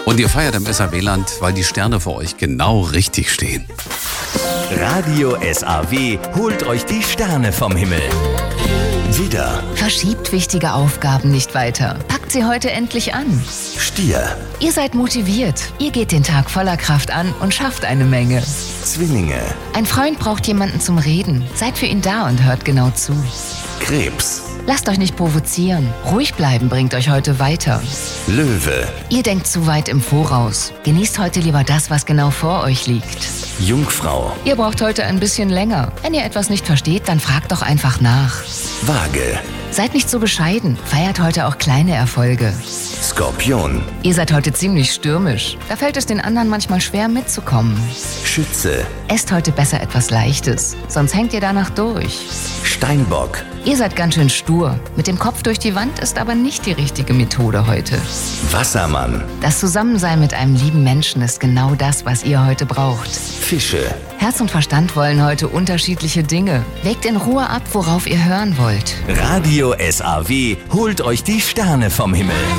Und ihr feiert im SAW-Land, weil die Sterne für euch genau richtig stehen. Radio SAW holt euch die Sterne vom Himmel. Widder, Verschiebt wichtige Aufgaben nicht weiter. Packt sie heute endlich an. Stier, Ihr seid motiviert. Ihr geht den Tag voller Kraft an und schafft eine Menge. Zwillinge, Ein Freund braucht jemanden zum Reden. Seid für ihn da und hört genau zu. Krebs, Lasst euch nicht provozieren. Ruhig bleiben bringt euch heute weiter. Löwe, Ihr denkt zu weit im Voraus. Genießt heute lieber das, was genau vor euch liegt. Jungfrau, Ihr braucht heute ein bisschen länger. Wenn ihr etwas nicht versteht, dann fragt doch einfach nach. Waage, Seid nicht so bescheiden. Feiert heute auch kleine Erfolge. Skorpion, Ihr seid heute ziemlich stürmisch. Da fällt es den anderen manchmal schwer mitzukommen. Schütze, Esst heute besser etwas Leichtes, sonst hängt ihr danach durch. Steinbock, Ihr seid ganz schön stur. Mit dem Kopf durch die Wand ist aber nicht die richtige Methode heute. Wassermann, Das Zusammensein mit einem lieben Menschen ist genau das, was ihr heute braucht. Fische, Herz und Verstand wollen heute unterschiedliche Dinge. Wägt in Ruhe ab, worauf ihr hören wollt. Radio SAW holt euch die Sterne vom Himmel.